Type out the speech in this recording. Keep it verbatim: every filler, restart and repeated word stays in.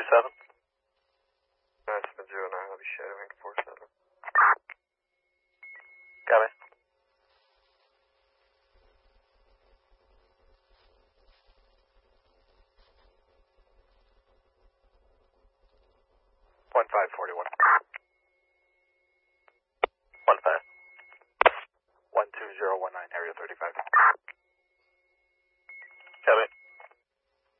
seven. Nice, seven zero nine, I'll be shadowing four seven. Copy. Point five forty one.